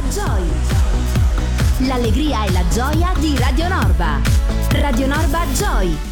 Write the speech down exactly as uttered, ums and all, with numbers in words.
Joy. L'allegria e la gioia di Radio Norba. Radio Norba Joy.